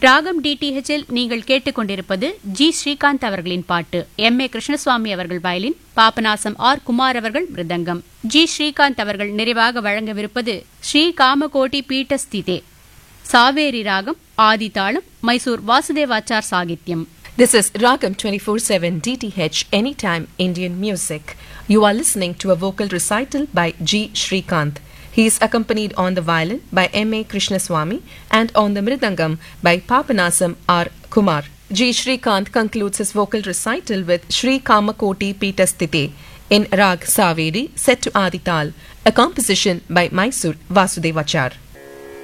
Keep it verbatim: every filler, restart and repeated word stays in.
ராகம் டிடிஹெச்சில் நீங்கள் கேட்டுக்கொண்டிருப்பது ஜி ஸ்ரீகாந்த் அவர்களின் பாட்டு. எம் ஏ கிருஷ்ணசுவாமி அவர்கள் வயலின், பாபநாசம் ஆர் குமார் அவர்கள் மிருதங்கம். ஜி ஸ்ரீகாந்த் அவர்கள் நிறைவாக வழங்கவிருப்பது ஸ்ரீ காமகோட்டி பீட்டஸ்திதே, சாவேரி ராகம், ஆதிதாளம், Mysore Vasudevachar சாகித்யம். This is Ragam twenty-four seven D T H Anytime Indian Music. You are listening to a vocal recital by G. Srikanth. He is accompanied on the violin by M A Krishnaswamy and on the mridangam by Papanasam R. Kumar. G. Srikanth concludes his vocal recital with Sri Kamakoti Pītasthite in Rag Saveri set to Adital, a composition by Mysore Vasudevachar.